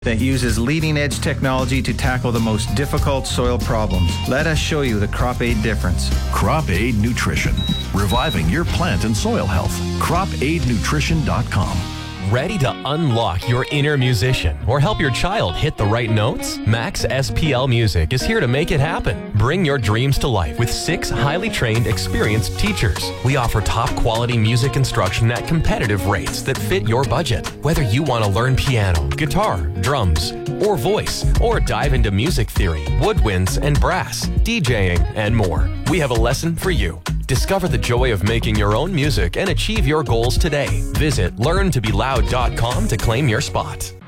that uses leading-edge technology to tackle the most difficult soil problems. Let us show you the Crop Aid difference. Crop Aid Nutrition, reviving your plant and soil health. CropAidNutrition.com. Ready to unlock your inner musician or help your child hit the right notes? Max SPL Music is here to make it happen. Bring your dreams to life with 6 highly trained, experienced teachers. We offer top quality music instruction at competitive rates that fit your budget. Whether you want to learn piano, guitar, drums, or voice, or dive into music theory, woodwinds and brass, DJing, and more, we have a lesson for you. Discover the joy of making your own music and achieve your goals today. Visit learntobeloud.com to claim your spot.